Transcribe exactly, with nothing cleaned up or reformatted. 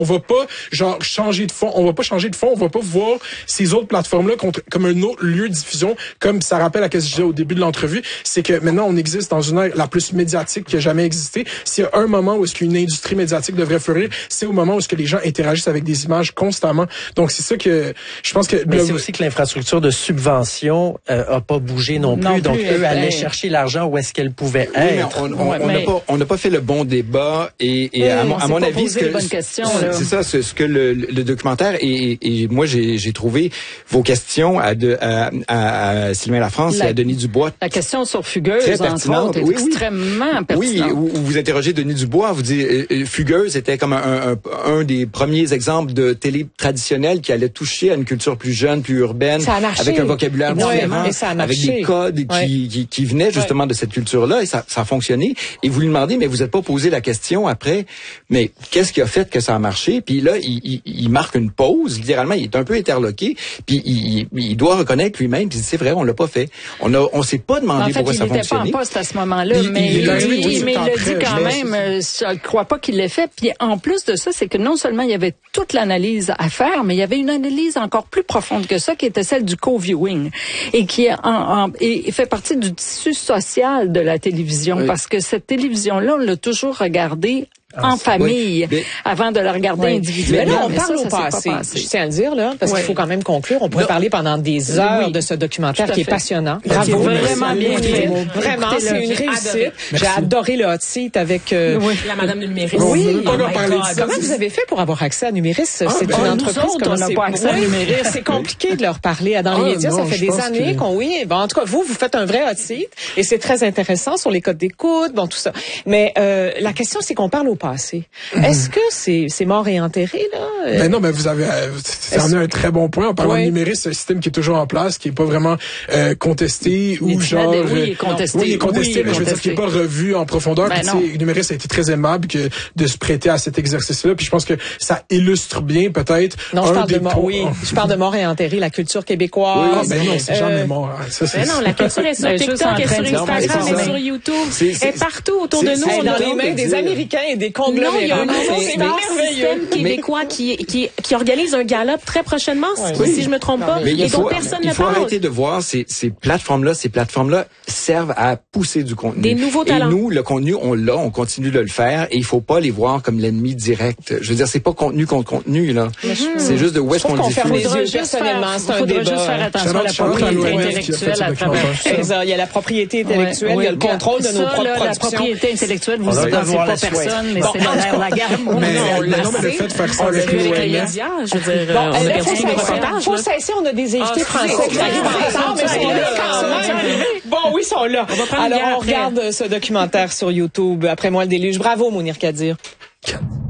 On va pas, genre, changer de fond. On va pas changer de fond. On va pas voir ces autres plateformes-là contre, comme un autre lieu de diffusion, comme ça rappelle à ce que je disais au début de l'entrevue. C'est que maintenant, on existe dans une ère la plus médiatique qui a jamais existé. S'il y a un moment où est-ce qu'une industrie médiatique devrait fleurir, c'est au moment où est-ce que les gens interagissent avec des images constamment. Donc, c'est ça que, je pense que... Mais le... c'est aussi que l'infrastructure de subvention euh, a pas bougé non plus. Non plus Donc, eux ben... allaient chercher l'argent où est-ce qu'elle pouvait oui, être. On n'a ouais, mais... pas, on n'a pas fait le bon débat et, et oui, à mon, à mon avis, ce que, c'est ça, ce, ce que le, le documentaire et, et moi j'ai, j'ai trouvé vos questions à, de, à, à, à Sylvain Lafrance la, et à Denis Dubois. La question sur Fugueuse, très pertinente, est oui, extrêmement oui. pertinente. Oui, où vous interrogez Denis Dubois, vous dites euh, Fugueuse était comme un, un, un des premiers exemples de télé traditionnelle qui allait toucher à une culture plus jeune, plus urbaine, avec un vocabulaire différent, avec des codes ouais. qui, qui, qui venaient justement ouais. de cette culture-là et ça, ça a fonctionné. Et vous lui demandez, mais vous n'êtes pas posé la question après, mais qu'est-ce qui a fait que ça a marché? Puis là, il, il, il marque une pause, littéralement, il est un peu interloqué, puis il, il doit reconnaître lui-même, puis c'est vrai, on l'a pas fait. On a, on s'est pas demandé en fait, pourquoi ça fonctionnait. Il n'était pas en poste à ce moment-là, il, mais il, il, il, il, il, mais il l'a dit quand même, je ne crois pas qu'il l'ait fait. Puis en plus de ça, c'est que non seulement il y avait toute l'analyse à faire, mais il y avait une analyse encore plus profonde que ça, qui était celle du co-viewing, et qui est en, en, et fait partie du tissu social de la télévision, oui. parce que cette télévision-là, on l'a toujours regardée en famille, oui, mais, avant de la regarder oui. individuellement. Mais là, on mais parle ça, au ça passé. passé. Je tiens à le dire, là, parce oui. qu'il faut quand même conclure. On pourrait non. parler pendant des heures oui. de ce documentaire qui est passionnant. Bravo. Vraiment bien fait. Vraiment, c'est une réussite. J'ai adoré le hot seat avec euh, oui. la Madame Numéris. Oui. Oh comment vous avez fait pour avoir accès à Numéris? C'est ah, une ben, entreprise comme on n'a pas accès à Numéris. C'est compliqué de leur parler dans les médias. Ça fait des années qu'on, oui. Bon, en tout cas, vous, vous faites un vrai hot seat et c'est très intéressant sur les codes d'écoute, bon, tout ça. Mais la question, c'est qu'on parle au passé. Est-ce que c'est c'est mort et enterré là? Ben non, mais vous avez c'est un très bon point. En parlant ouais. de Numéris, c'est un système qui est toujours en place, qui est pas vraiment euh, contesté ou il genre oui, il est contesté. Oui, il est contesté, oui, mais je veux dire qu'il est pas revu en profondeur. Ben puis Numéris a été très aimable que de se prêter à cet exercice-là. Puis je pense que ça illustre bien peut-être. Non, je parle de mort. Points. Oui, je parle de mort et enterré, la culture québécoise. Oui, ah, ben non, c'est euh... jamais mort. Ça, ben non, la culture est sur TikTok, est sur Instagram, est sur YouTube, est partout autour de nous. C'est dans les mains des Américains et des conglomérats. Non, il y a un nouveau système québécois qui, qui, qui organise un gala très prochainement, oui. si, si je me trompe pas, mais et faut, dont personne ne parle. Il faut arrêter de voir ces, ces plateformes-là. Ces plateformes-là servent à pousser du contenu. Des nouveaux talents. Et nous, le contenu, on l'a, on continue de le faire, et il faut pas les voir comme l'ennemi direct. Je veux dire, c'est pas contenu contre contenu, là. Mm-hmm. C'est juste de où est-ce qu'on le diffuse. Ferme les yeux, personnellement, c'est un débat. Il faudrait juste faire attention à la propriété intellectuelle à travers. Il y a la propriété intellectuelle, il y a le contrôle de nos propres productions. La propriété intellectuelle, vous ne pensez pas personne, mais c'est l'air la gamme. Non, mais le fait de faire ça avec les médias, je veux dire, bon, on a perdu les reportages. Faut cesser, on a des invités français qui arrivent ensemble, mais ils sont là quand même. Bon, oui, ils sont là. Alors, on regarde ce documentaire sur YouTube, Après moi le déluge. Bravo, Mounir Kadir.